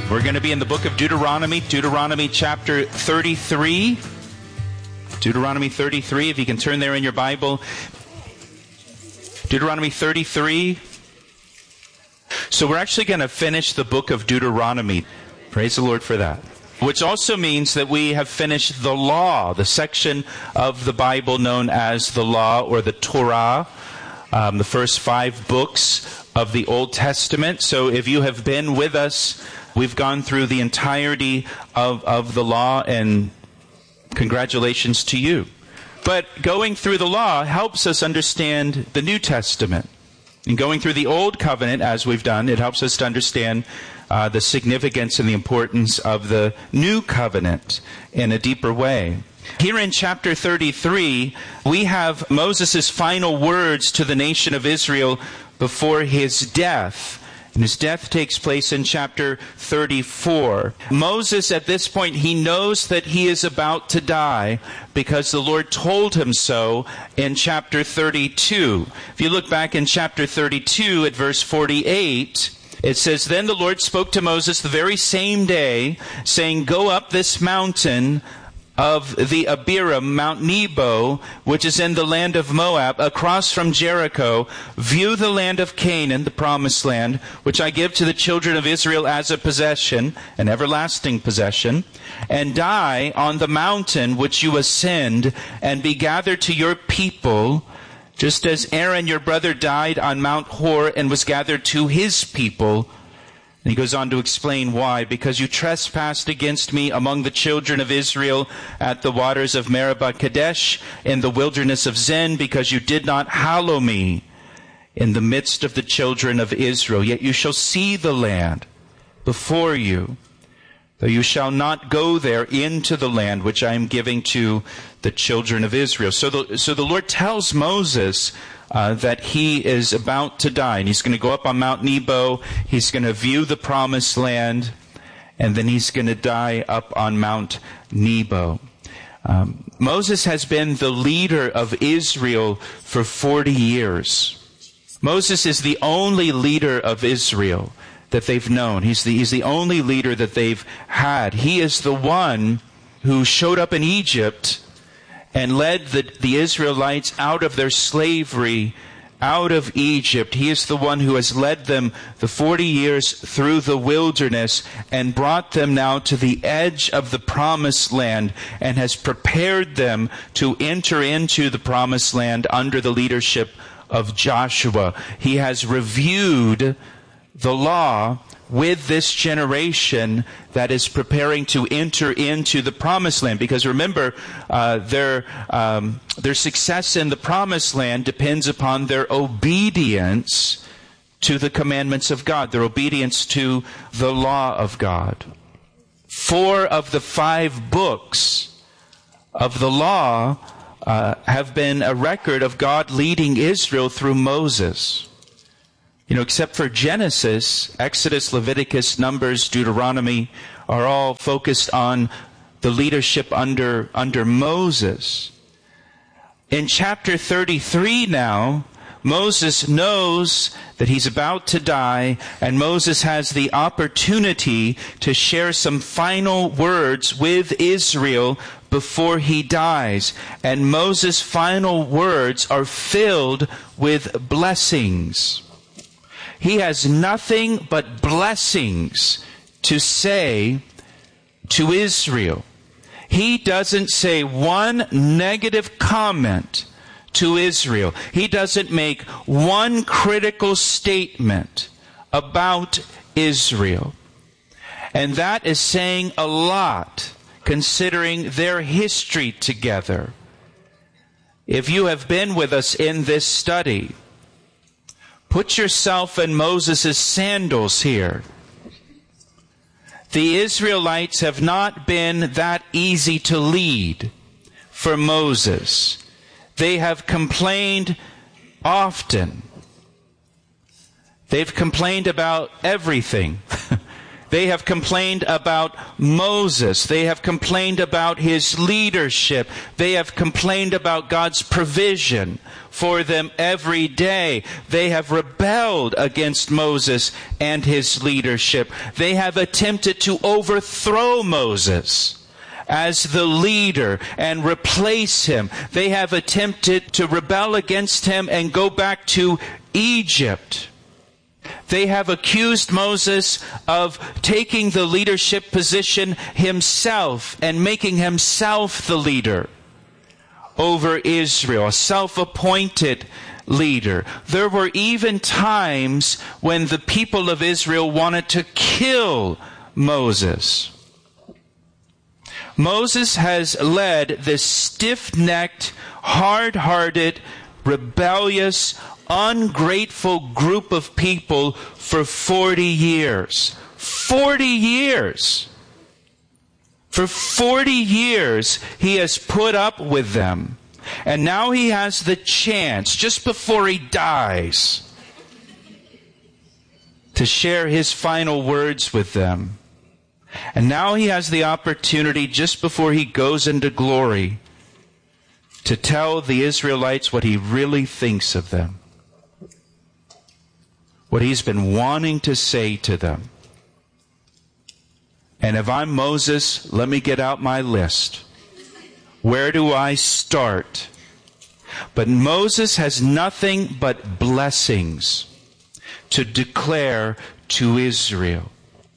We're going to be in the book of Deuteronomy, Deuteronomy chapter 33. Deuteronomy 33, if you can turn there in your Bible. Deuteronomy 33. So we're actually going to finish the book of Deuteronomy. Praise the Lord for that. Which also means that we have finished the law, the section of the Bible known as the law or the Torah, the first 5 books of the Old Testament. So if you have been with us, we've gone through the entirety of the law, and congratulations to you. But going through the law helps us understand the New Testament. And going through the Old Covenant, as we've done, it helps us to understand the significance and the importance of the New Covenant in a deeper way. Here in chapter 33, we have Moses' final words to the nation of Israel before his death. And his death takes place in chapter 34. Moses, at this point, he knows that he is about to die because the Lord told him so in chapter 32. If you look back in chapter 32 at verse 48, it says, "Then the Lord spoke to Moses the very same day, saying, 'Go up this mountain of the Abiram, Mount Nebo, which is in the land of Moab, across from Jericho, view the land of Canaan, the promised land, which I give to the children of Israel as a possession, an everlasting possession, and die on the mountain which you ascend, and be gathered to your people, just as Aaron your brother died on Mount Hor and was gathered to his people.'" And he goes on to explain why. "Because you trespassed against me among the children of Israel at the waters of Meribah Kadesh in the wilderness of Zin, because you did not hallow me in the midst of the children of Israel. Yet you shall see the land before you, though you shall not go there into the land which I am giving to the children of Israel." So the Lord tells Moses that he is about to die. And he's going to go up on Mount Nebo. He's going to view the promised land. And then he's going to die up on Mount Nebo. Moses has been the leader of Israel for 40 years. Moses is the only leader of Israel that they've known. He's the only leader that they've had. He is the one who showed up in Egypt and led the Israelites out of their slavery, out of Egypt. He is the one who has led them the 40 years through the wilderness and brought them now to the edge of the promised land and has prepared them to enter into the promised land under the leadership of Joshua. He has reviewed the law with this generation that is preparing to enter into the promised land. Because remember, their success in the promised land depends upon their obedience to the commandments of God, their obedience to the law of God. 4 of the 5 books of the law have been a record of God leading Israel through Moses. You know, except for Genesis, Exodus, Leviticus, Numbers, Deuteronomy are all focused on the leadership under Moses. In chapter 33 now, Moses knows that he's about to die, and Moses has the opportunity to share some final words with Israel before he dies. And Moses' final words are filled with blessings. He has nothing but blessings to say to Israel. He doesn't say one negative comment to Israel. He doesn't make one critical statement about Israel. And that is saying a lot, considering their history together. If you have been with us in this study, put yourself in Moses' sandals here. The Israelites have not been that easy to lead for Moses. They have complained often. They've complained about everything. They have complained about Moses. They have complained about his leadership. They have complained about God's provision for them every day. They have rebelled against Moses and his leadership. They have attempted to overthrow Moses as the leader and replace him. They have attempted to rebel against him and go back to Egypt. They have accused Moses of taking the leadership position himself and making himself the leader over Israel, a self-appointed leader. There were even times when the people of Israel wanted to kill Moses. Moses has led this stiff-necked, hard-hearted, rebellious, ungrateful group of people for 40 years. 40 years! For 40 years, he has put up with them. And now he has the chance, just before he dies, to share his final words with them. And now he has the opportunity, just before he goes into glory, to tell the Israelites what he really thinks of them. What he's been wanting to say to them. And if I'm Moses, let me get out my list. Where do I start? But Moses has nothing but blessings to declare to Israel.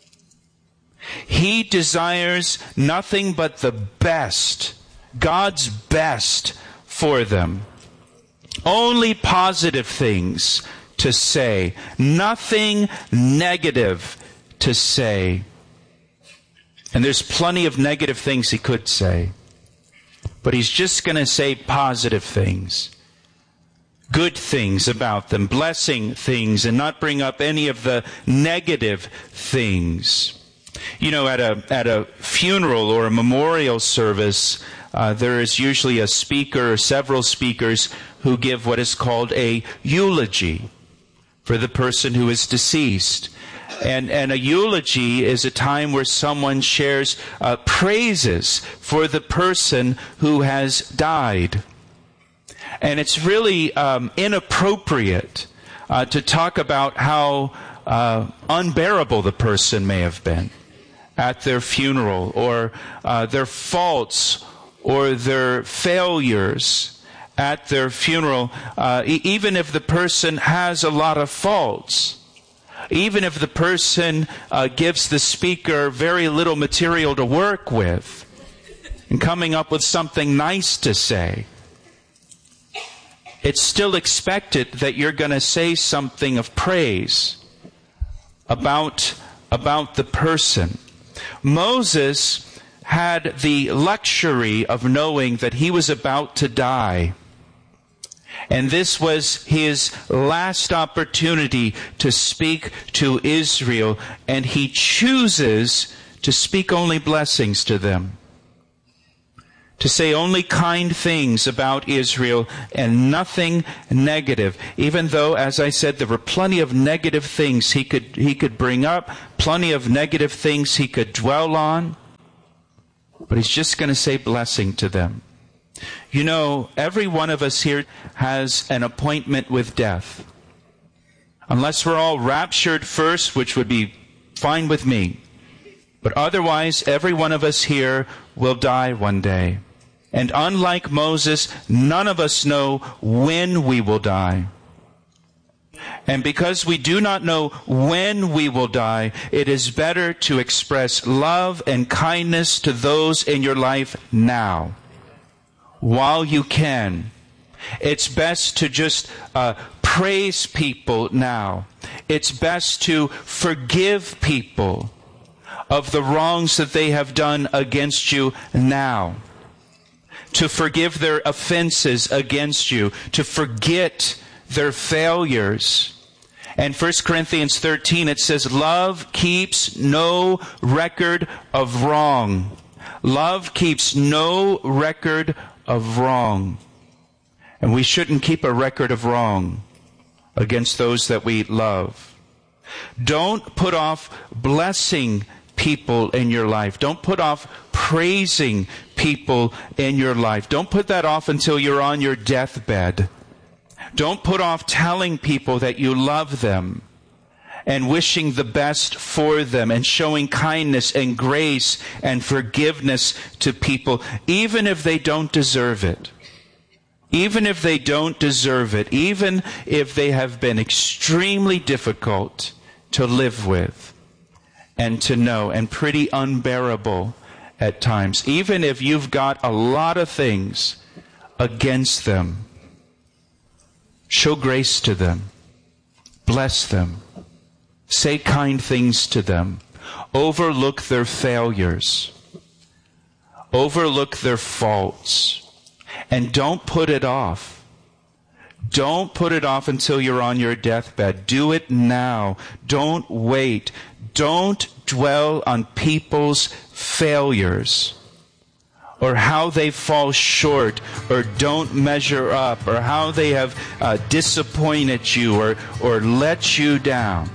He desires nothing but the best, God's best for them. Only positive things to say, nothing negative to say. And there's plenty of negative things he could say. But he's just going to say positive things. Good things about them, blessing things, and not bring up any of the negative things. You know, at a funeral or a memorial service, there is usually a speaker or several speakers who give what is called a eulogy for the person who is deceased. And a eulogy is a time where someone shares praises for the person who has died. And it's really inappropriate to talk about how unbearable the person may have been at their funeral, or their faults or their failures at their funeral, even if the person has a lot of faults. Even if the person gives the speaker very little material to work with, and coming up with something nice to say, it's still expected that you're going to say something of praise about the person. Moses had the luxury of knowing that he was about to die. And this was his last opportunity to speak to Israel. And he chooses to speak only blessings to them. To say only kind things about Israel and nothing negative. Even though, as I said, there were plenty of negative things he could bring up. Plenty of negative things he could dwell on. But he's just going to say blessing to them. You know, every one of us here has an appointment with death. Unless we're all raptured first, which would be fine with me. But otherwise, every one of us here will die one day. And unlike Moses, none of us know when we will die. And because we do not know when we will die, it is better to express love and kindness to those in your life now, while you can. It's best to just praise people now. It's best to forgive people of the wrongs that they have done against you now. To forgive their offenses against you. To forget their failures. And 1 Corinthians 13, it says, love keeps no record of wrong. Love keeps no record of wrong. And we shouldn't keep a record of wrong against those that we love. Don't put off blessing people in your life. Don't put off praising people in your life. Don't put that off until you're on your deathbed. Don't put off telling people that you love them and wishing the best for them and showing kindness and grace and forgiveness to people, even if they don't deserve it. Even if they don't deserve it. Even if they have been extremely difficult to live with and to know and pretty unbearable at times. Even if you've got a lot of things against them. Show grace to them. Bless them. Say kind things to them. Overlook their failures. Overlook their faults. And don't put it off. Don't put it off until you're on your deathbed. Do it now. Don't wait. Don't dwell on people's failures, or how they fall short, or don't measure up, or how they have disappointed you, or let you down.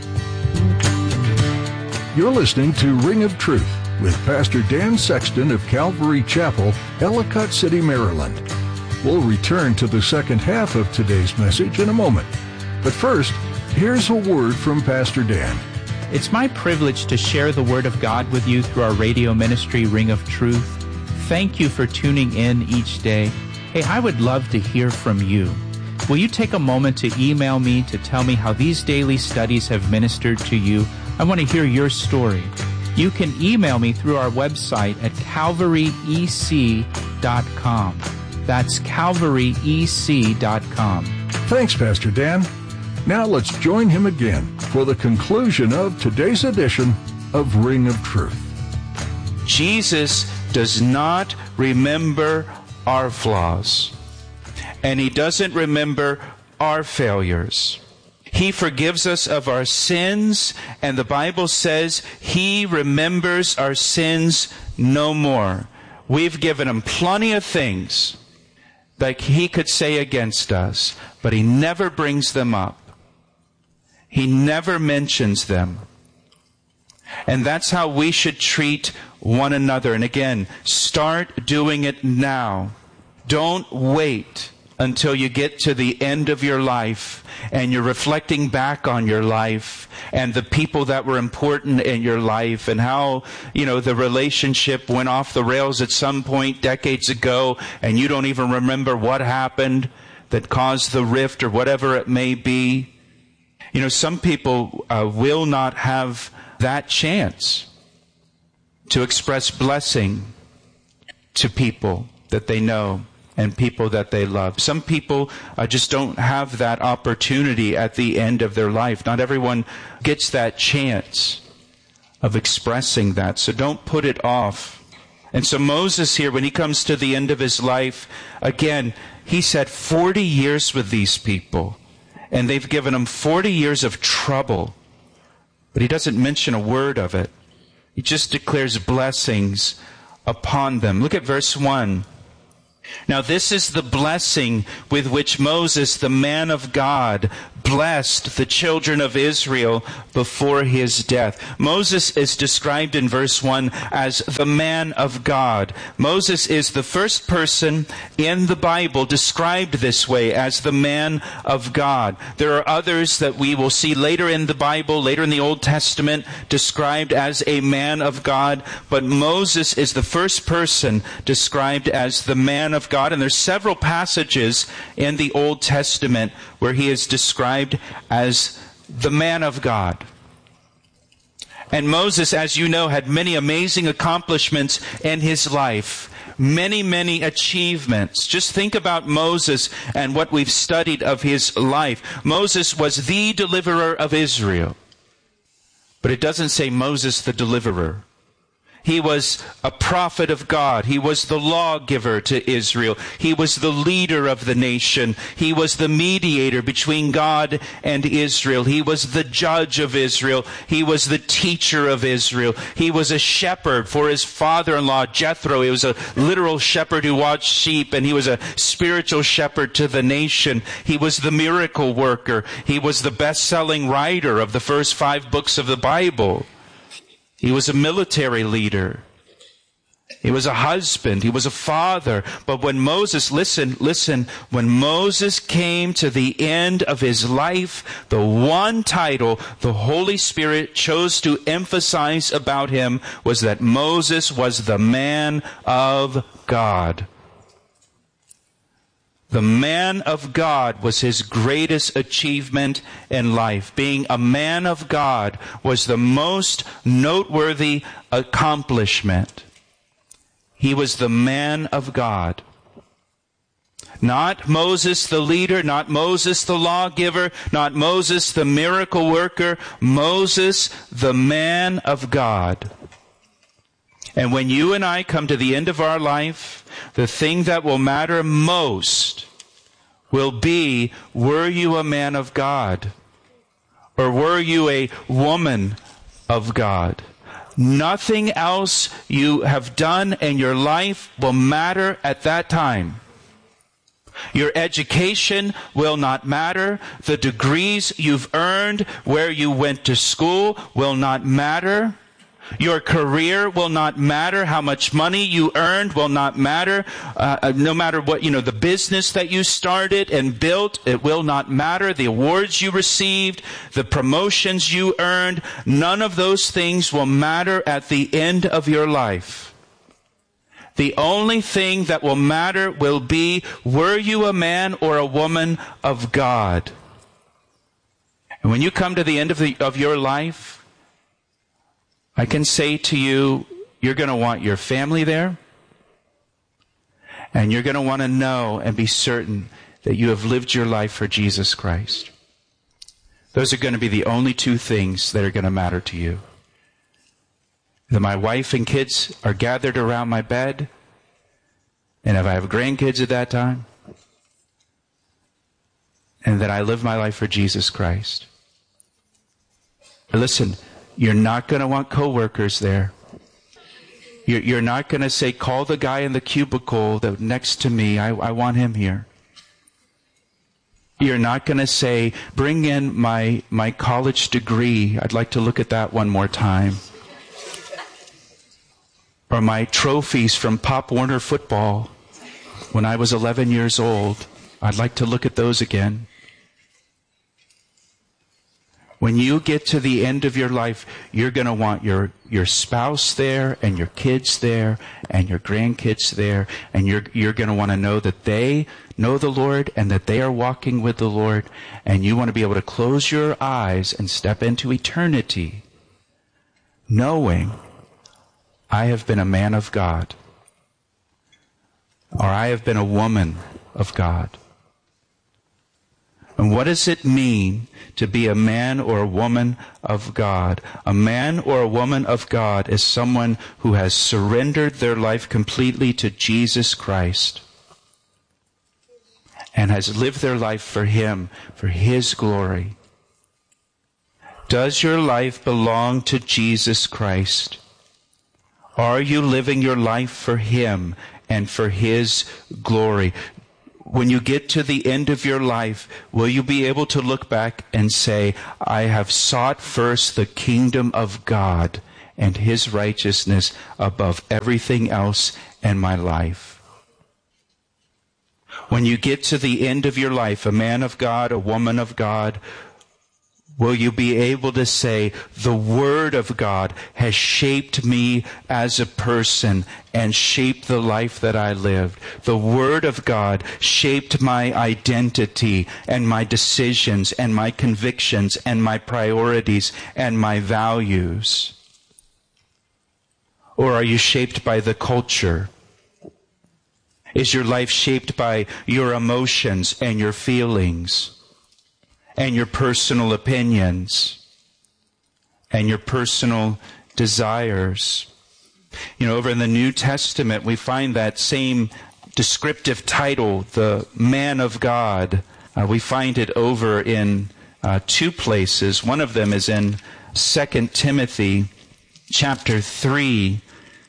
You're listening to Ring of Truth with Pastor Dan Sexton of Calvary Chapel, Ellicott City, Maryland. We'll return to the second half of today's message in a moment. But first, here's a word from Pastor Dan. It's my privilege to share the Word of God with you through our radio ministry, Ring of Truth. Thank you for tuning in each day. Hey, I would love to hear from you. Will you take a moment to email me to tell me how these daily studies have ministered to you? I want to hear your story. You can email me through our website at calvaryec.com. That's calvaryec.com. Thanks, Pastor Dan. Now let's join him again for the conclusion of today's edition of Ring of Truth. Jesus does not remember our flaws, and He doesn't remember our failures. He forgives us of our sins, and the Bible says He remembers our sins no more. We've given Him plenty of things that He could say against us, but He never brings them up. He never mentions them. And that's how we should treat one another. And again, start doing it now. Don't wait until you get to the end of your life and you're reflecting back on your life and the people that were important in your life and how, the relationship went off the rails at some point decades ago and you don't even remember what happened that caused the rift or whatever it may be. Some people will not have that chance to express blessing to people that they know and people that they love. Some people just don't have that opportunity at the end of their life. Not everyone gets that chance of expressing that. So don't put it off. And so Moses here, when he comes to the end of his life, again, he said 40 years with these people. And they've given him 40 years of trouble. But he doesn't mention a word of it. He just declares blessings upon them. Look at verse 1. Now this is the blessing with which Moses, the man of God, blessed the children of Israel before his death. Moses is described in verse 1 as the man of God. Moses is the first person in the Bible described this way as the man of God. There are others that we will see later in the Bible, later in the Old Testament, described as a man of God. But Moses is the first person described as the man of God. And there's several passages in the Old Testament where he is described as the man of God. And Moses, as you know, had many amazing accomplishments in his life. Many, many achievements. Just think about Moses and what we've studied of his life. Moses was the deliverer of Israel. But it doesn't say Moses the deliverer. He was a prophet of God. He was the lawgiver to Israel. He was the leader of the nation. He was the mediator between God and Israel. He was the judge of Israel. He was the teacher of Israel. He was a shepherd for his father-in-law, Jethro. He was a literal shepherd who watched sheep, and he was a spiritual shepherd to the nation. He was the miracle worker. He was the best-selling writer of the first 5 books of the Bible. He was a military leader. He was a husband. He was a father. But when Moses, listen, when Moses came to the end of his life, the one title the Holy Spirit chose to emphasize about him was that Moses was the man of God. The man of God was his greatest achievement in life. Being a man of God was the most noteworthy accomplishment. He was the man of God. Not Moses the leader, not Moses the lawgiver, not Moses the miracle worker. Moses the man of God. And when you and I come to the end of our life, the thing that will matter most will be, were you a man of God? Or were you a woman of God? Nothing else you have done in your life will matter at that time. Your education will not matter. The degrees you've earned, where you went to school, will not matter. Your career will not matter. How much money you earned will not matter. No matter what, the business that you started and built, it will not matter. The awards you received, the promotions you earned, none of those things will matter at the end of your life. The only thing that will matter will be, were you a man or a woman of God? And when you come to the end of your life, I can say to you, you're going to want your family there, and you're going to want to know and be certain that you have lived your life for Jesus Christ. Those are going to be the only 2 things that are going to matter to you. That my wife and kids are gathered around my bed, and if I have grandkids at that time, and that I live my life for Jesus Christ. Listen, you're not going to want coworkers there. You're not going to say, call the guy in the cubicle next to me. I want him here. You're not going to say, bring in my college degree. I'd like to look at that one more time. Or my trophies from Pop Warner football when I was 11 years old. I'd like to look at those again. When you get to the end of your life, you're going to want your spouse there, and your kids there, and your grandkids there, and you're going to want to know that they know the Lord and that they are walking with the Lord, and you want to be able to close your eyes and step into eternity knowing, I have been a man of God, or I have been a woman of God. And what does it mean to be a man or a woman of God? A man or a woman of God is someone who has surrendered their life completely to Jesus Christ and has lived their life for Him, for His glory. Does your life belong to Jesus Christ? Are you living your life for Him and for His glory? When you get to the end of your life, will you be able to look back and say, I have sought first the kingdom of God and His righteousness above everything else in my life? When you get to the end of your life, a man of God, a woman of God, will you be able to say, the Word of God has shaped me as a person and shaped the life that I lived. The Word of God shaped my identity and my decisions and my convictions and my priorities and my values. Or are you shaped by the culture? Is your life shaped by your emotions and your feelings? And your personal opinions, and your personal desires? Over in the New Testament, we find that same descriptive title, the man of God. We find it over in two places. One of them is in 2 Timothy chapter 3.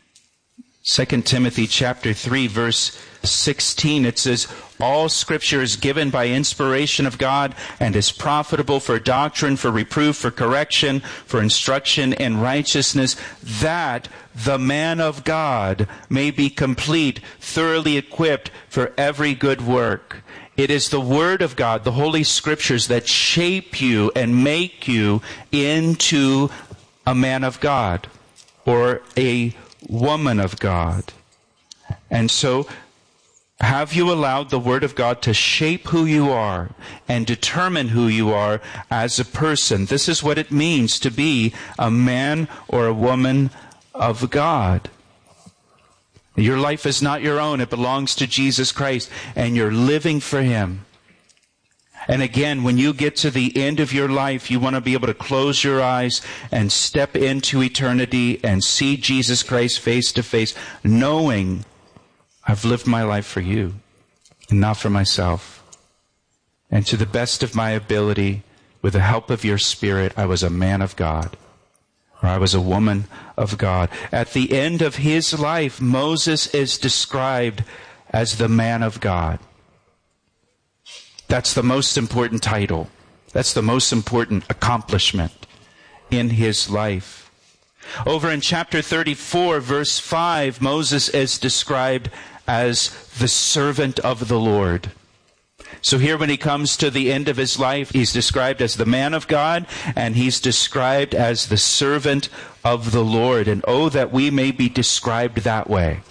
2 Timothy chapter 3, verse 16, it says, all Scripture is given by inspiration of God and is profitable for doctrine, for reproof, for correction, for instruction in righteousness, that the man of God may be complete, thoroughly equipped for every good work. It is the Word of God, the Holy Scriptures, that shape you and make you into a man of God or a woman of God. And so, have you allowed the Word of God to shape who you are and determine who you are as a person? This is what it means to be a man or a woman of God. Your life is not your own. It belongs to Jesus Christ, and you're living for Him. And again, when you get to the end of your life, you want to be able to close your eyes and step into eternity and see Jesus Christ face to face, knowing I've lived my life for you and not for myself. And to the best of my ability, with the help of your Spirit, I was a man of God, or I was a woman of God. At the end of his life, Moses is described as the man of God. That's the most important title. That's the most important accomplishment in his life. Over in chapter 34, verse 5, Moses is described as the servant of the Lord. So here when he comes to the end of his life, he's described as the man of God, and he's described as the servant of the Lord. And oh, that we may be described that way.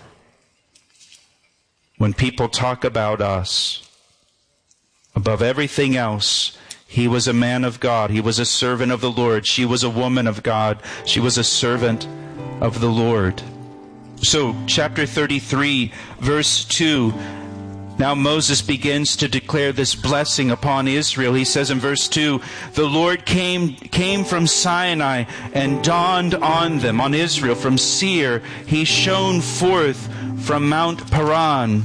When people talk about us, above everything else, he was a man of God. He was a servant of the Lord. She was a woman of God. She was a servant of the Lord. So, chapter 33, verse 2, now Moses begins to declare this blessing upon Israel. He says in verse 2, the Lord came from Sinai and dawned on them, on Israel, from Seir. He shone forth from Mount Paran.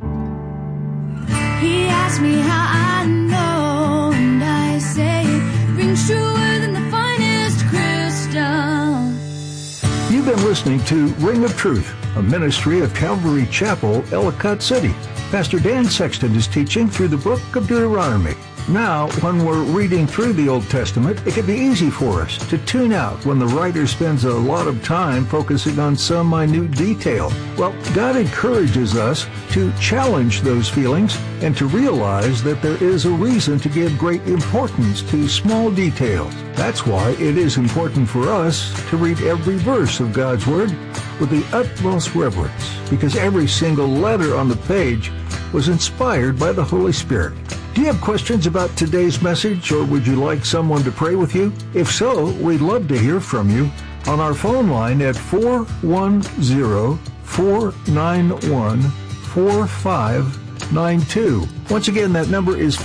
He asked me how I know, and I say it rings truer than the finest crystal. You've been listening to Ring of Truth, a ministry of Calvary Chapel, Ellicott City. Pastor Dan Sexton is teaching through the book of Deuteronomy. Now, when we're reading through the Old Testament, it can be easy for us to tune out when the writer spends a lot of time focusing on some minute detail. Well, God encourages us to challenge those feelings and to realize that there is a reason to give great importance to small details. That's why it is important for us to read every verse of God's Word with the utmost reverence, because every single letter on the page was inspired by the Holy Spirit. Do you have questions about today's message, or would you like someone to pray with you? If so, we'd love to hear from you on our phone line at 410-491-4592. Once again, that number is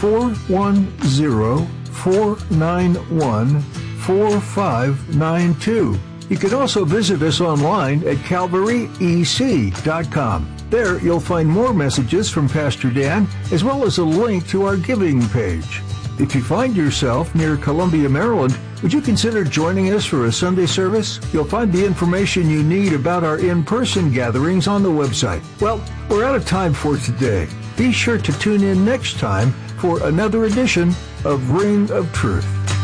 410-491-4592. You can also visit us online at calvaryec.com. There, you'll find more messages from Pastor Dan, as well as a link to our giving page. If you find yourself near Columbia, Maryland, would you consider joining us for a Sunday service? You'll find the information you need about our in-person gatherings on the website. Well, we're out of time for today. Be sure to tune in next time for another edition of Ring of Truth.